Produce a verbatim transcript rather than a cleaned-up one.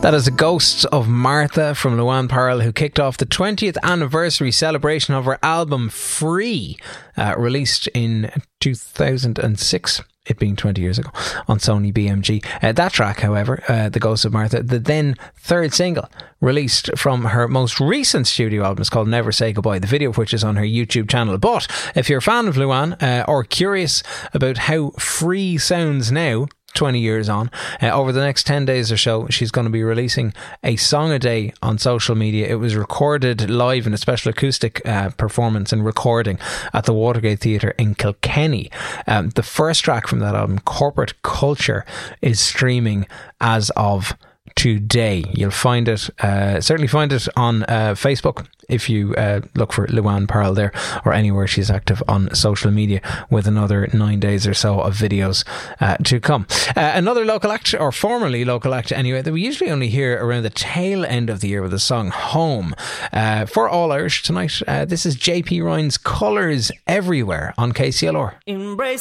That is the Ghosts of Martha from Luan Parle, who kicked off the twentieth anniversary celebration of her album Free, uh, released in two thousand six. It being twenty years ago, on Sony B M G. Uh, that track, however, uh, The Ghost of Martha, the then third single released from her most recent studio album, is called Never Say Goodbye, the video of which is on her YouTube channel. But if you're a fan of Luan, uh, or curious about how Free sounds now, twenty years on, uh, over the next ten days or so, she's going to be releasing a song a day on social media. It was recorded live in a special acoustic uh, performance and recording at the Watergate Theatre in Kilkenny. Um, the first track from that album, Corporate Culture, is streaming as of today. You'll find it, uh, certainly find it on uh, Facebook if you uh, look for Luan Parle there, or anywhere she's active on social media, with another nine days or so of videos uh, to come. Uh, another local act, or formerly local act anyway, that we usually only hear around the tail end of the year with the song Home. Uh, for All Irish tonight, uh, this is J P Ryan's Colours Everywhere on K C L R. Embrace